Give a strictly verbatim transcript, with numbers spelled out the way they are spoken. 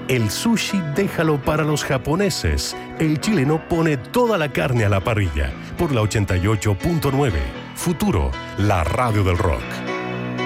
El sushi déjalo para los japoneses. El chileno pone toda la carne a la parrilla. Por la ochenta y ocho punto nueve. Futuro, la radio del rock.